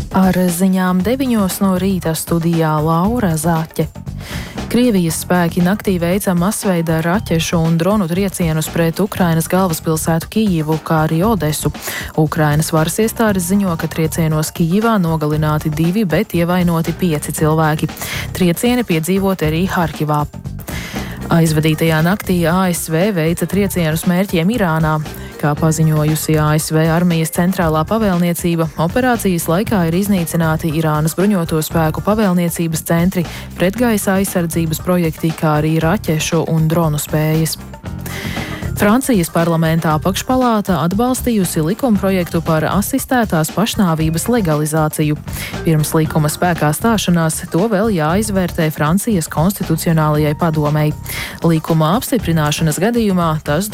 Ar ziņām 9 no rīta studijā Laura Zāķe. Krievijas spēki naktī veica masveida raķešu un dronu triecienus pret Ukrainas galvaspilsētu Kijivu, kā arī Odesu. Ukrainas varas iestādes ziņo, ka triecienos Kijivā nogalināti 2, bet ievainoti 5 cilvēki. Triecieni piedzīvoti arī Harkivā. Aizvadītajā naktī ASV veica triecienus mērķiem Irānā. Kā paziņojusi ASV armijas centrālā pavēlniecība, operācijas laikā ir iznīcināti Irānas bruņoto spēku pavēlniecības centri, pretgaisa aizsardzības projekti, kā arī raķešu un dronu spējas. Francijas parlamentā apakšpalāta atbalstījusi likumprojektu par asistētās pašnāvības legalizāciju. Pirms likuma spēkā stāšanās to vēl jāizvērtē Francijas konstitucionālajai padomei. Likuma apstiprināšanas gadījumā tas